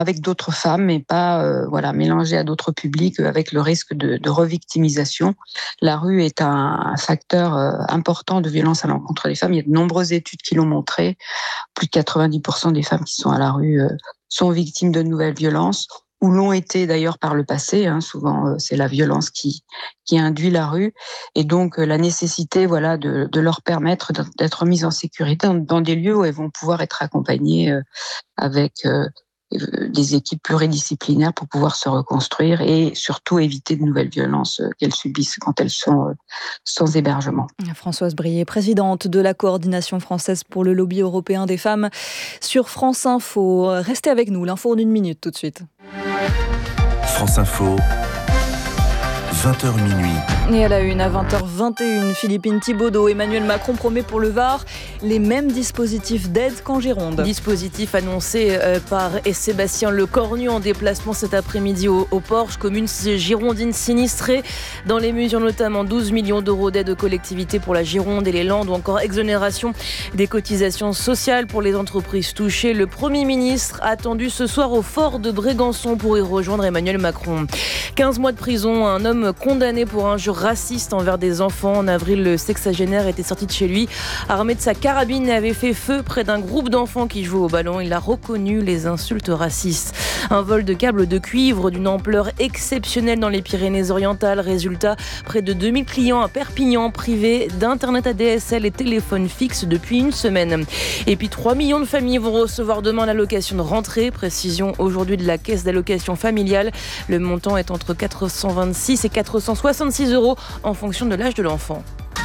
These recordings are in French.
avec d'autres femmes, mais pas mélangées à d'autres publics, avec le risque de revictimisation. La rue est un facteur important de violence à l'encontre des femmes. Il y a de nombreuses études qui l'ont montré. Plus de 90% des femmes qui sont à la rue sont victimes de nouvelles violences, ou l'ont été d'ailleurs par le passé. Souvent, c'est la violence qui induit la rue. Et donc, la nécessité de leur permettre d'être mises en sécurité dans des lieux où elles vont pouvoir être accompagnées avec des équipes pluridisciplinaires pour pouvoir se reconstruire et surtout éviter de nouvelles violences qu'elles subissent quand elles sont sans hébergement. Françoise Brié, présidente de la coordination française pour le lobby européen des femmes sur France Info. Restez avec nous, l'info en 1 minute tout de suite. France Info, 20h minuit. Et à la une, à 20h21, Philippine Thibaudeau, Emmanuel Macron promet pour le Var les mêmes dispositifs d'aide qu'en Gironde. Dispositif annoncé par Sébastien Lecornu en déplacement cet après-midi au Porche, commune girondine sinistrée. Dans les mesures notamment 12 millions d'euros d'aide aux collectivités pour la Gironde et les Landes, ou encore exonération des cotisations sociales pour les entreprises touchées. Le Premier ministre attendu ce soir au fort de Brégançon pour y rejoindre Emmanuel Macron. 15 mois de prison, un homme condamné pour injures racistes envers des enfants. En avril, le sexagénaire était sorti de chez lui armé de sa carabine et avait fait feu près d'un groupe d'enfants qui jouaient au ballon. Il a reconnu les insultes racistes. Un vol de câbles de cuivre d'une ampleur exceptionnelle dans les Pyrénées-Orientales. Résultat, près de 2000 clients à Perpignan privés d'internet ADSL et téléphone fixe depuis une semaine. Et puis 3 millions de familles vont recevoir demain l'allocation de rentrée. Précision aujourd'hui de la caisse d'allocation familiale. Le montant est entre 426 et 466 € en fonction de l'âge de l'enfant.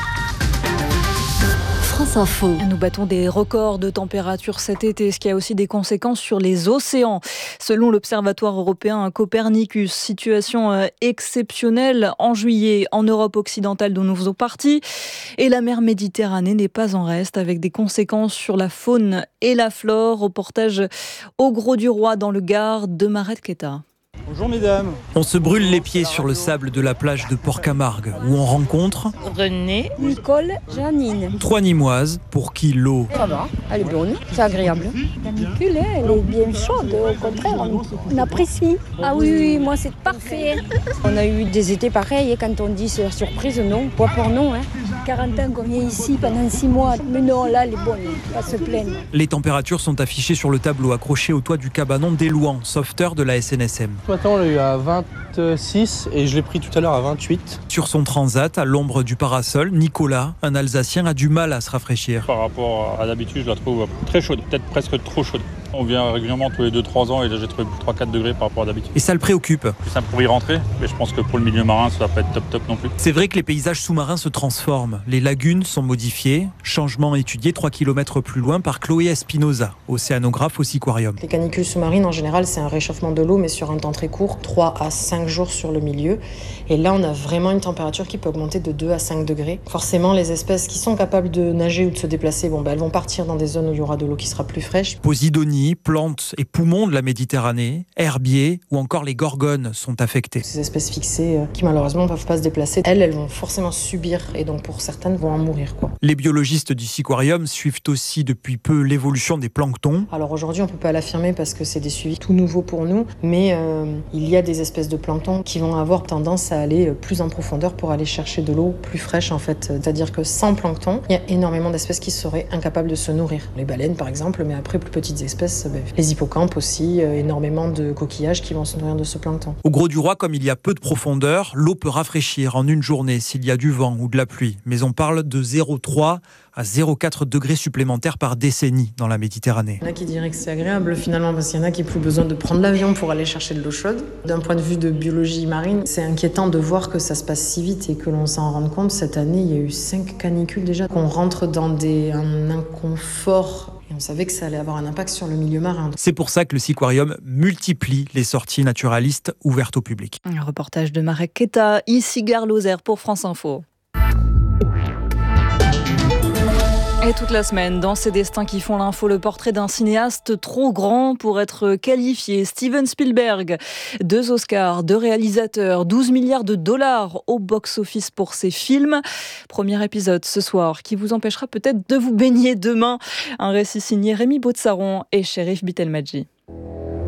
France Info. Nous battons des records de température cet été, ce qui a aussi des conséquences sur les océans. Selon l'Observatoire européen Copernicus, situation exceptionnelle en juillet en Europe occidentale dont nous faisons partie. Et la mer Méditerranée n'est pas en reste, avec des conséquences sur la faune et la flore. Reportage au Gros du Roi dans le Gard de Maret Keta. Bonjour mesdames. On se brûle les pieds sur le sable de la plage de Port-Camargue où on rencontre René, Nicole, Janine. 3 Nîmoises pour qui l'eau... Ça va, elle est bonne, c'est agréable. La Nicule, elle est bien chaude, au contraire, on apprécie. Ah oui, moi c'est parfait. On a eu des étés pareils, et quand on dit surprise, non, pas pour non. 40 ans qu'on vient ici pendant 6 mois, mais non, là elle est bonne, pas se plaindre. Les températures sont affichées sur le tableau accroché au toit du cabanon d'Élouan, sauveteur de la SNSM. Ce matin, on l'a eu à 26 et je l'ai pris tout à l'heure à 28. Sur son transat, à l'ombre du parasol, Nicolas, un Alsacien, a du mal à se rafraîchir. Par rapport à d'habitude, je la trouve très chaude, peut-être presque trop chaude. On vient régulièrement tous les 2-3 ans et là j'ai trouvé 3-4 degrés par rapport à d'habitude. Et ça le préoccupe. C'est simple pour y rentrer, mais je pense que pour le milieu marin, ça va pas être top non plus. C'est vrai que les paysages sous-marins se transforment. Les lagunes sont modifiées. Changement étudié 3 km plus loin par Chloé Espinoza, océanographe au Siquarium. Les canicules sous-marines, en général, c'est un réchauffement de l'eau, mais sur un temps très court, 3 à 5 jours sur le milieu. Et là, on a vraiment une température qui peut augmenter de 2 à 5 degrés. Forcément, les espèces qui sont capables de nager ou de se déplacer, elles vont partir dans des zones où il y aura de l'eau qui sera plus fraîche. Posidonie, plantes et poumons de la Méditerranée, herbiers ou encore les gorgones sont affectés. Ces espèces fixées qui malheureusement ne peuvent pas se déplacer, elles vont forcément subir et donc pour certaines vont en mourir. Les biologistes du Siquarium suivent aussi depuis peu l'évolution des planctons. Alors aujourd'hui on ne peut pas l'affirmer parce que c'est des suivis tout nouveaux pour nous, mais il y a des espèces de plancton qui vont avoir tendance à aller plus en profondeur pour aller chercher de l'eau plus fraîche en fait. C'est-à-dire que sans plancton, il y a énormément d'espèces qui seraient incapables de se nourrir. Les baleines par exemple, mais après plus petites espèces, les hippocampes aussi, énormément de coquillages qui vont se nourrir de ce plancton. Au Gros du Roi, comme il y a peu de profondeur, l'eau peut rafraîchir en une journée s'il y a du vent ou de la pluie. Mais on parle de 0,3 à 0,4 degrés supplémentaires par décennie dans la Méditerranée. Il y en a qui diraient que c'est agréable finalement parce qu'il y en a qui n'ont plus besoin de prendre l'avion pour aller chercher de l'eau chaude. D'un point de vue de biologie marine, c'est inquiétant de voir que ça se passe si vite et que l'on s'en rende compte. Cette année, il y a eu 5 canicules déjà, qu'on rentre dans un inconfort. Et on savait que ça allait avoir un impact sur le milieu marin. C'est pour ça que le Siquarium multiplie les sorties naturalistes ouvertes au public. Un reportage de Marek Keta, ici Gare Lozère pour France Info. Et toute la semaine, dans ces destins qui font l'info, le portrait d'un cinéaste trop grand pour être qualifié. Steven Spielberg, 2 Oscars, 2 réalisateurs, 12 milliards de dollars au box-office pour ses films. Premier épisode ce soir qui vous empêchera peut-être de vous baigner demain. Un récit signé Rémi Botsaron et Chérif Bitelmadji.